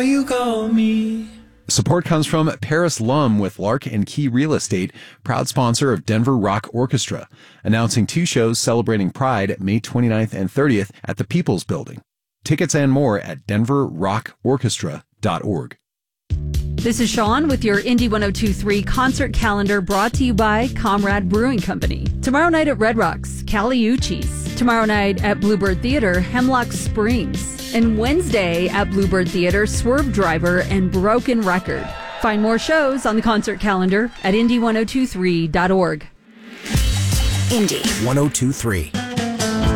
You call me. Support comes from Paris Lum with Lark and Key Real Estate, proud sponsor of Denver Rock Orchestra, announcing 2 shows celebrating Pride May 29th and 30th at the People's Building. Tickets and more at denverrockorchestra.org. This is Sean with your Indy 102.3 concert calendar, brought to you by Comrade Brewing Company. Tomorrow night at Red Rocks, Caliucci's. Tomorrow night at Bluebird Theater, Hemlock Springs. And Wednesday at Bluebird Theater, Swerve Driver and Broken Record. Find more shows on the concert calendar at indy1023.org. Indy 102.3.